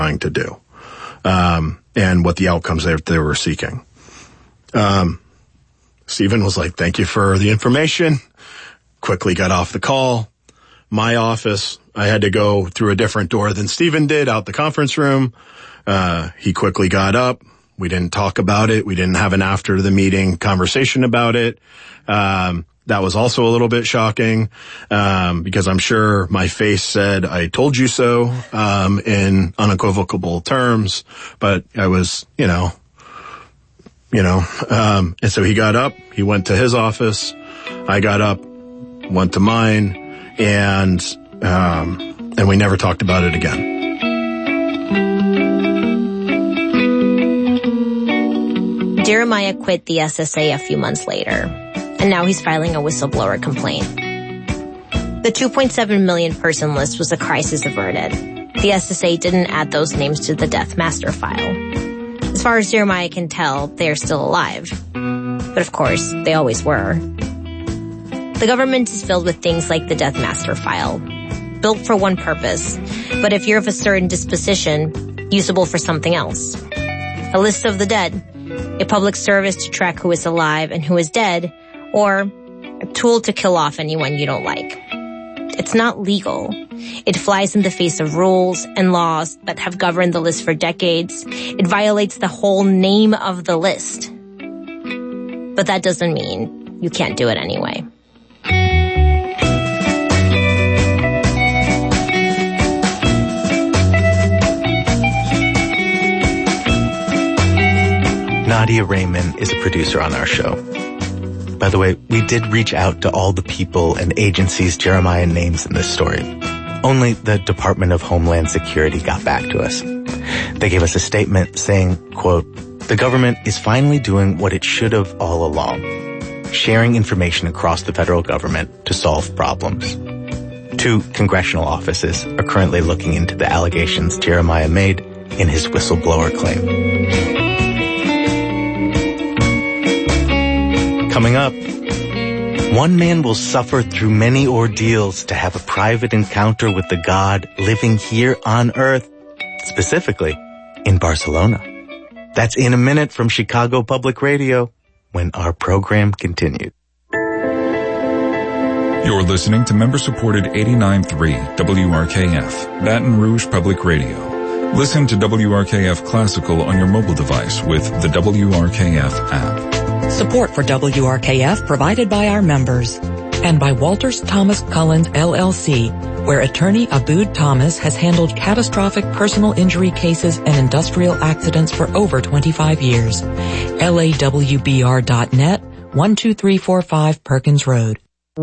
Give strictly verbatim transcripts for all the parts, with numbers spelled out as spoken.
trying to do, um, and what the outcomes that they were seeking. Um, Stephen was like, thank you for the information. Quickly got off the call. My office, I had to go through a different door than Stephen did, out the conference room. Uh, he quickly got up. We didn't talk about it. We didn't have an after the meeting conversation about it. Um, that was also a little bit shocking, um, because I'm sure my face said, I told you so, um, in unequivocal terms, but I was, you know, you know, um, and so he got up, he went to his office. I got up, went to mine, and, um, and we never talked about it again. Jeremiah quit the S S A a few months later, and now he's filing a whistleblower complaint. The two point seven million person list was a crisis averted. The S S A didn't add those names to the death master file. As far as Jeremiah can tell, they are still alive. But of course, they always were. The government is filled with things like the death master file, built for one purpose, but if you're of a certain disposition, usable for something else. A list of the dead, a public service to track who is alive and who is dead, or a tool to kill off anyone you don't like. It's not legal. It flies in the face of rules and laws that have governed the list for decades. It violates the whole name of the list. But that doesn't mean you can't do it anyway. Nadia Raymond is a producer on our show. By the way, we did reach out to all the people and agencies Jeremiah names in this story. Only the Department of Homeland Security got back to us. They gave us a statement saying, quote, "The government is finally doing what it should have all along, sharing information across the federal government to solve problems." Two congressional offices are currently looking into the allegations Jeremiah made in his whistleblower claim. Coming up, one man will suffer through many ordeals to have a private encounter with the God living here on earth, specifically in Barcelona. That's in a minute from Chicago Public Radio when our program continues. You're listening to member-supported eighty-nine point three W R K F, Baton Rouge Public Radio. Listen to W R K F Classical on your mobile device with the W R K F app. Support for W R K F provided by our members and by Walters Thomas Cullens L L C, where attorney Abood Thomas has handled catastrophic personal injury cases and industrial accidents for over twenty-five years. L A W B R dot net, one two three four five Perkins Road.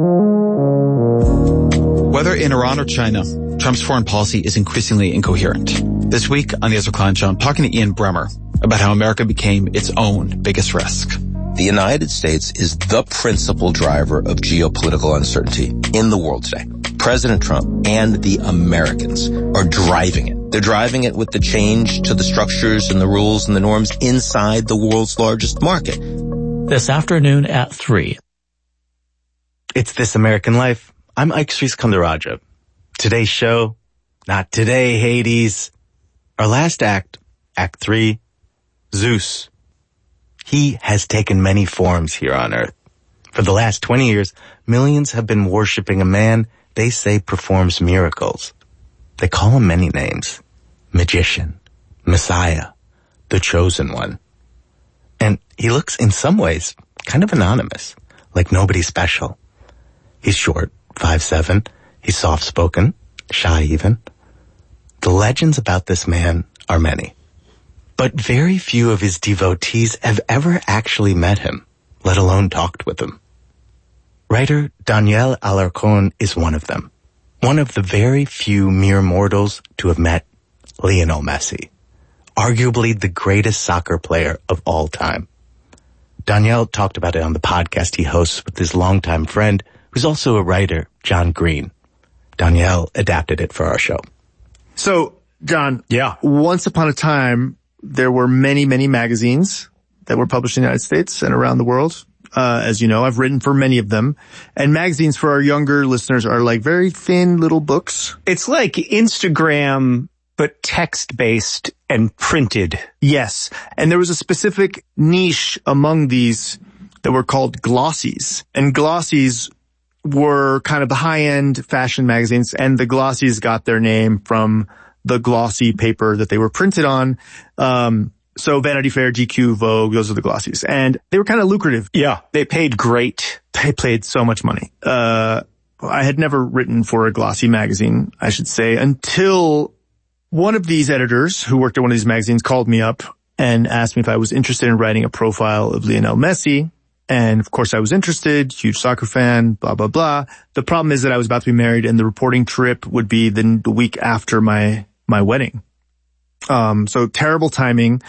Whether in Iran or China, Trump's foreign policy is increasingly incoherent. This week on the Ezra Klein Show, I'm talking to Ian Bremmer about how America became its own biggest risk. The United States is the principal driver of geopolitical uncertainty in the world today. President Trump and the Americans are driving it. They're driving it with the change to the structures and the rules and the norms inside the world's largest market. This afternoon at three. It's This American Life. I'm Ike Sriskandarajah. Today's show, not today, Hades. Our last act, Act three, Zeus. He has taken many forms here on Earth. For the last twenty years, millions have been worshiping a man they say performs miracles. They call him many names. Magician, Messiah, the Chosen One. And he looks in some ways kind of anonymous, like nobody special. He's short, five seven. He's soft-spoken, shy even. The legends about this man are many. But very few of his devotees have ever actually met him, let alone talked with him. Writer Daniel Alarcón is one of them. One of the very few mere mortals to have met Lionel Messi, arguably the greatest soccer player of all time. Daniel talked about it on the podcast he hosts with his longtime friend, who's also a writer, John Green. Daniel adapted it for our show. So, John, yeah. Once upon a time, there were many, many magazines that were published in the United States and around the world. Uh, as you know, I've written for many of them. And magazines for our younger listeners are like very thin little books. It's like Instagram but text-based and printed. Yes. And there was a specific niche among these that were called glossies. And glossies were kind of the high-end fashion magazines, and the glossies got their name from the glossy paper that they were printed on. Um, so Vanity Fair, G Q, Vogue, those are the glossies. And they were kind of lucrative. Yeah, they paid great. They paid so much money. Uh, I had never written for a glossy magazine, I should say, until one of these editors who worked at one of these magazines called me up and asked me if I was interested in writing a profile of Lionel Messi. And of course I was interested, huge soccer fan, blah, blah, blah. The problem is that I was about to be married and the reporting trip would be the, the week after my, my wedding. Um, so terrible timing.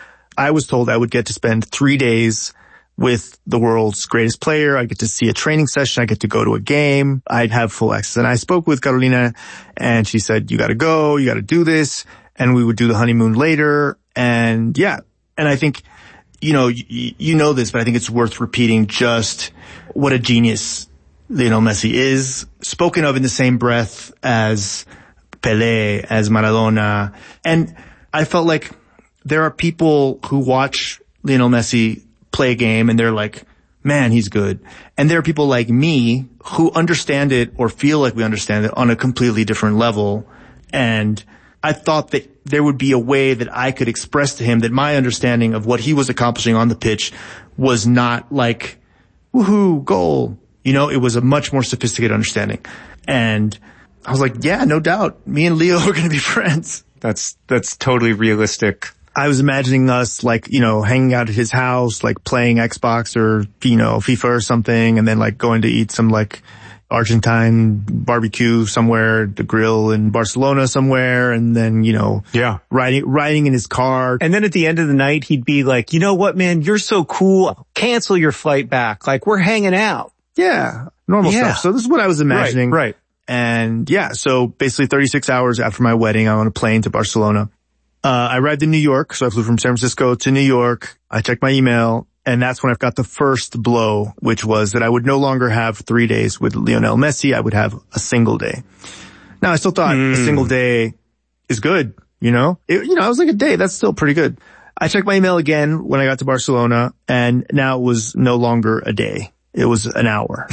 I was told I would get to spend three days with the world's greatest player. I'd get to see a training session. I'd get to go to a game. I'd have full access. And I spoke with Carolina and she said, you got to go, you got to do this. And we would do the honeymoon later. And yeah. And I think, you know, you, you know this, but I think it's worth repeating just what a genius Lionel Messi is, spoken of in the same breath as Pelé, as Maradona. And I felt like there are people who watch Lionel Messi play a game and they're like, man, he's good. And there are people like me who understand it or feel like we understand it on a completely different level. And I thought that there would be a way that I could express to him that my understanding of what he was accomplishing on the pitch was not like, woohoo, goal. You know, it was a much more sophisticated understanding. And I was like, yeah, no doubt. Me and Leo are going to be friends. That's, that's totally realistic. I was imagining us like, you know, hanging out at his house, like playing Xbox or, you know, FIFA or something, and then like going to eat some like Argentine barbecue somewhere, the grill in Barcelona somewhere, and then, you know, yeah, riding, riding in his car. And then at the end of the night, he'd be like, you know what, man, you're so cool. Cancel your flight back. Like, we're hanging out. Yeah. Normal yeah. stuff. So this is what I was imagining. Right, right. And yeah, so basically thirty-six hours after my wedding, I'm on a plane to Barcelona. Uh, I arrived in New York. So I flew from San Francisco to New York. I checked my email. And that's when I got the first blow, which was that I would no longer have three days with Lionel Messi. I would have a single day. Now, I still thought mm. a single day is good, you know? It, you know, I was like a day. That's still pretty good. I checked my email again when I got to Barcelona, and now it was no longer a day. It was an hour.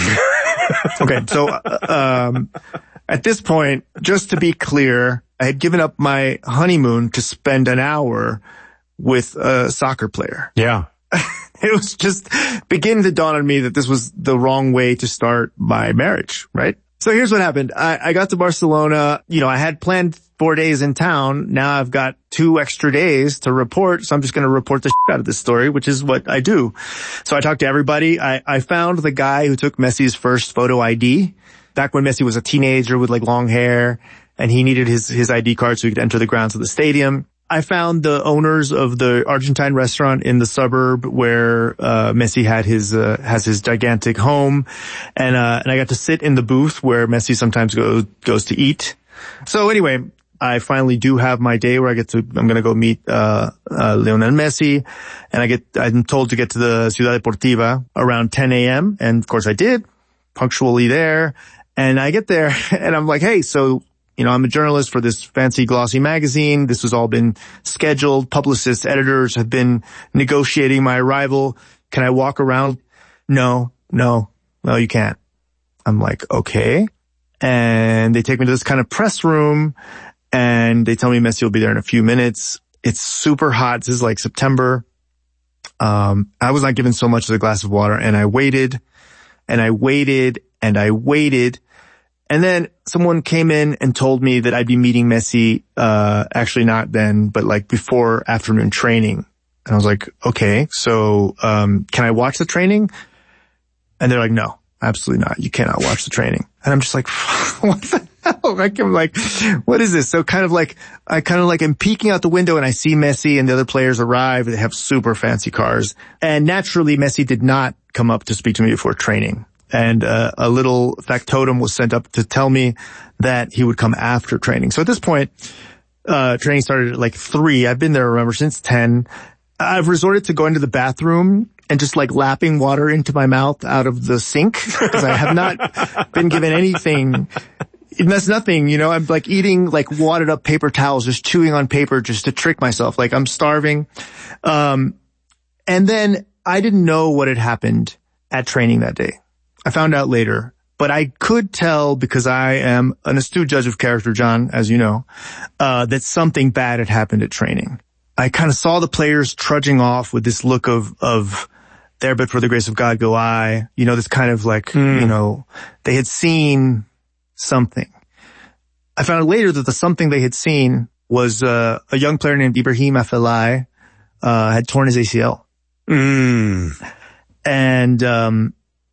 Okay, so um at this point, just to be clear, I had given up my honeymoon to spend an hour with a soccer player. Yeah. It was just beginning to dawn on me that this was the wrong way to start my marriage, right? So here's what happened. I, I got to Barcelona. You know, I had planned four days in town. Now I've got two extra days to report. So I'm just going to report the shit out of this story, which is what I do. So I talked to everybody. I, I found the guy who took Messi's first photo I D back when Messi was a teenager with like long hair, and he needed his, his I D card so he could enter the grounds of the stadium. I found the owners of the Argentine restaurant in the suburb where, uh, Messi had his, uh, has his gigantic home. And, uh, and I got to sit in the booth where Messi sometimes goes, goes to eat. So anyway, I finally do have my day where I get to, I'm going to go meet, uh, uh, Lionel Messi. And I get, I'm told to get to the Ciudad Deportiva around ten a.m. And of course I did, punctually there. And I get there and I'm like, hey, so, you know, I'm a journalist for this fancy glossy magazine. This has all been scheduled. Publicists, editors have been negotiating my arrival. Can I walk around? No, no, no, you can't. I'm like, okay. And they take me to this kind of press room and they tell me Messi will be there in a few minutes. It's super hot. This is like September. Um, I was not given so much as a glass of water, and I waited and I waited and I waited. And then someone came in and told me that I'd be meeting Messi, uh, actually not then, but like before afternoon training. And I was like, okay, so, um, can I watch the training? And they're like, no, absolutely not. You cannot watch the training. And I'm just like, what the hell? Like, I'm like, what is this? So kind of like, I kind of like am peeking out the window and I see Messi and the other players arrive. They have super fancy cars. And naturally, Messi did not come up to speak to me before training. And uh, a little factotum was sent up to tell me that he would come after training. So at this point, uh, training started at like three. I've been there, remember, since ten. I've resorted to going to the bathroom and just like lapping water into my mouth out of the sink because I have not been given anything That's nothing, you know, I'm like eating like wadded up paper towels, just chewing on paper just to trick myself. Like I'm starving. Um, and then I didn't know what had happened at training that day. I found out later, but I could tell because I am an astute judge of character, John, as you know, uh, that something bad had happened at training. I kind of saw the players trudging off with this look of, of there, but for the grace of God go I, you know, this kind of like, mm. you know, they had seen something. I found out later that the something they had seen was uh, a young player named Ibrahim Afellay uh, had torn his A C L. Mm. And um,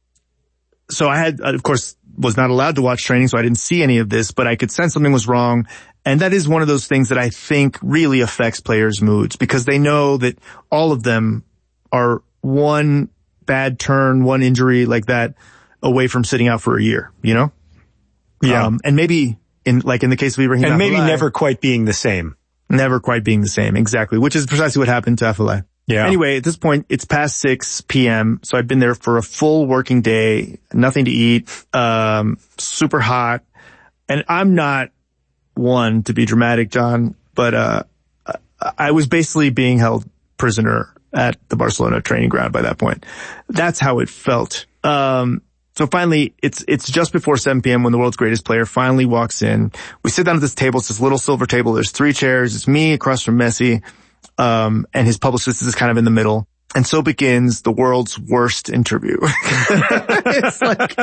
so I had, of course, was not allowed to watch training, so I didn't see any of this, but I could sense something was wrong. And that is one of those things that I think really affects players' moods because they know that all of them are one bad turn, one injury like that away from sitting out for a year, you know? Yeah. Um, and maybe in, like in the case of Ibrahim And maybe Afellay, never quite being the same. Never quite being the same. Exactly. Which is precisely what happened to Afellay. Yeah. Anyway, at this point, it's past six p.m. So I've been there for a full working day, nothing to eat, um, super hot. And I'm not one to be dramatic, John, but, uh, I was basically being held prisoner at the Barcelona training ground by that point. That's how it felt. Um, So finally, it's, it's just before seven p.m. when the world's greatest player finally walks in. We sit down at this table. It's this little silver table. There's three chairs. It's me across from Messi. Um, and his publicist is kind of in the middle. And so begins the world's worst interview. It's like,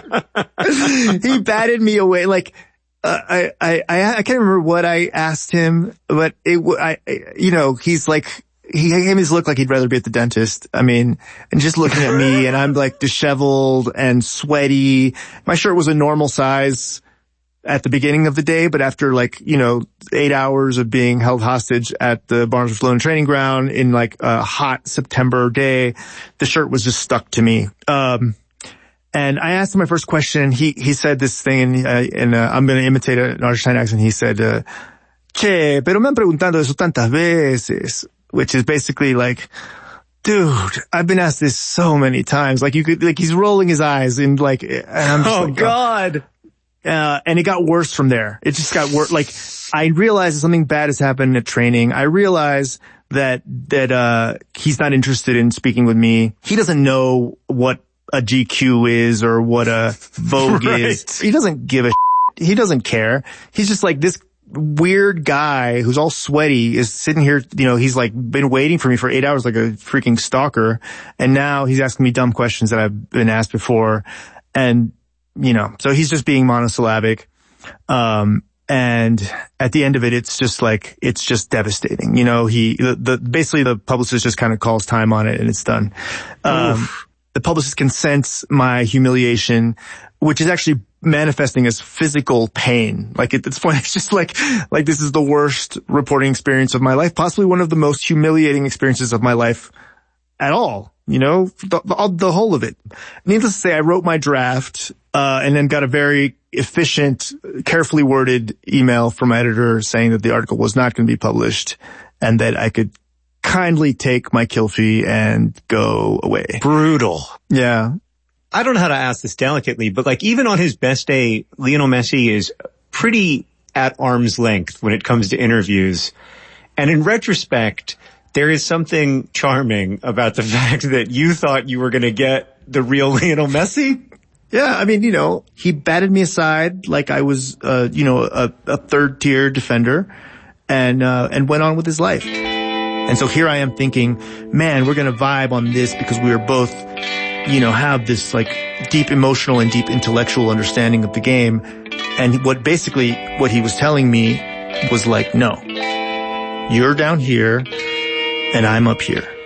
he batted me away. Like, uh, I, I, I, I can't remember what I asked him, but it, I, you know, he's like, he gave me this look like he'd rather be at the dentist. I mean, and just looking at me and I'm like disheveled and sweaty. My shirt was a normal size at the beginning of the day, but after like, you know, eight hours of being held hostage at the Barcelona training ground in like a hot September day, the shirt was just stuck to me. Um, and I asked him my first question. He, he said this thing and, uh, and uh, I'm going to imitate an Argentine accent. He said, uh, che, pero me han preguntado eso tantas veces. Which is basically like, dude, I've been asked this so many times. Like you could, like he's rolling his eyes and like, and I'm just oh like, God. Uh, and it got worse from there. It just got worse. Like I realized that something bad has happened at training. I realize that, that, uh, he's not interested in speaking with me. He doesn't know what a G Q is or what a Vogue right. is. He doesn't give a shit. He doesn't care. He's just like this weird guy who's all sweaty is sitting here, you know, he's like been waiting for me for eight hours like a freaking stalker. And now he's asking me dumb questions that I've been asked before. And, you know, so he's just being monosyllabic. Um, and at the end of it, it's just like, it's just devastating. You know, he, the, the basically the publicist just kind of calls time on it and it's done. Um, the publicist can sense my humiliation, which is actually manifesting as physical pain. Like at this point, it's just like, like this is the worst reporting experience of my life, possibly one of the most humiliating experiences of my life at all. You know, the, the, the whole of it. Needless to say, I wrote my draft, uh, and then got a very efficient, carefully worded email from my editor saying that the article was not going to be published and that I could kindly take my kill fee and go away. Brutal. Yeah. I don't know how to ask this delicately, but like even on his best day, Lionel Messi is pretty at arm's length when it comes to interviews. And in retrospect, there is something charming about the fact that you thought you were going to get the real Lionel Messi. Yeah, I mean, you know, he batted me aside like I was, uh, you know, a, a third tier defender and, uh, and went on with his life. And so here I am thinking, man, we're going to vibe on this because we are both, you know, have this like deep emotional and deep intellectual understanding of the game. And what basically what he was telling me was like, no, you're down here and I'm up here.